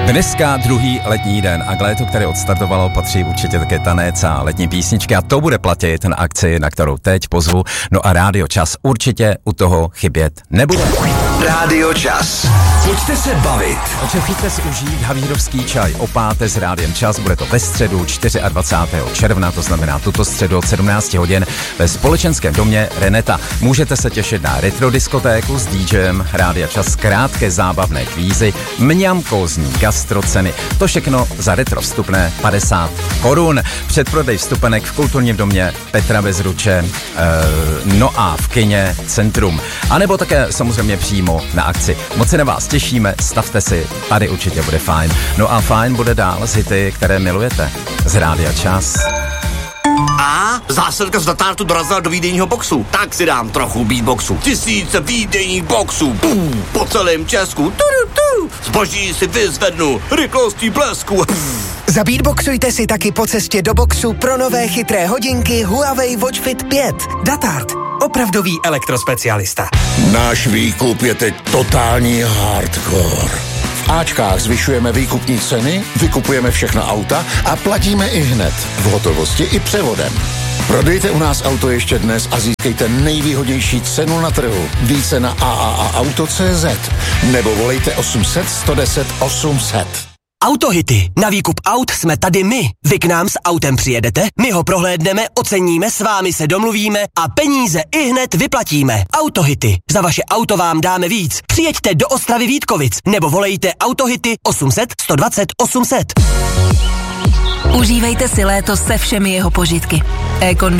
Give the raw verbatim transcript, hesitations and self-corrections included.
Dneska druhý letní den a k létu, které odstartovalo, patří určitě také tanec a letní písničky a to bude platit na akci, na kterou teď pozvu. No a Rádio Čas určitě u toho chybět nebude. Rádio Čas. Pojďte se bavit. Takže pojďte si užít havírovský čaj o páté s Rádiem Čas. Bude to ve středu dvacátého čtvrtého června, to znamená tuto středu od sedmnáct hodin ve společenském domě Reneta. Můžete se těšit na retro diskotéku s DJem Rádia Čas, krátké zábavné kvízy, mňamkózní gastroceny. To všechno za retro vstupné padesát korun. Předprodej vstupenek v kulturním domě Petra Bezruče, e, no a v kině Centrum. A nebo také samozřejmě přímo na akci. Moc se na vás těšíme, stavte si, tady určitě bude fajn. No a fajn bude dál z hity, které milujete. Z Rádia Čas. A zásilka z Datartu dorazila do výdejního boxu. Tak si dám trochu beatboxu. Tisíce výdejních boxů. Pum, po celém Česku. Turu, tu. Zboží si vyzvednu. Rychlostí blesku. Zabeatboxujte si taky po cestě do boxu pro nové chytré hodinky Huawei Watch Fit pět. Datart. Opravdový elektrospecialista. Náš výkup je teď totální hardcore. V Ačkách zvyšujeme výkupní ceny, vykupujeme všechna auta a platíme i hned. V hotovosti i převodem. Prodejte u nás auto ještě dnes a získejte nejvýhodnější cenu na trhu. Více na a a a auto tečka cé zet nebo volejte osm set, sto deset, osm set. Autohity. Na výkup aut jsme tady my. Vy k nám s autem přijedete, my ho prohlédneme, oceníme, s vámi se domluvíme a peníze i hned vyplatíme. Autohity. Za vaše auto vám dáme víc. Přijeďte do Ostravy Vítkovic nebo volejte Autohity osm set, sto dvacet, osm set. Užívejte si léto se všemi jeho požitky. E-kondo